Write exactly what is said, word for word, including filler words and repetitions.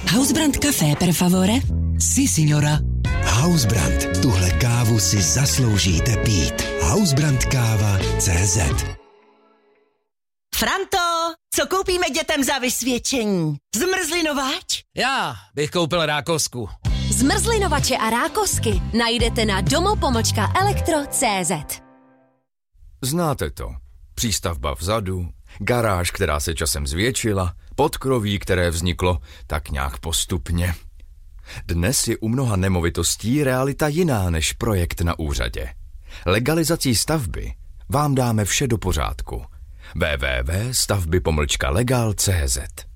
Hausbrand Café, per favore? Si, signora. Hausbrand, tuhle kávu si zasloužíte pít. Hausbrandkáva tečka cé zet. Franto, co koupíme dětem za vysvědčení? Zmrzlinovač? Já bych koupil rákosku. Zmrzlinovače a rákosky najdete na domo pomlčka elektro tečka cé zet. Znáte to. Přístavba vzadu, garáž, která se časem zvětšila, podkroví, které vzniklo tak nějak postupně. Dnes je u mnoha nemovitostí realita jiná než projekt na úřadě. Legalizací stavby vám dáme vše do pořádku. w w w tečka stavby pomlčka legal tečka cé zet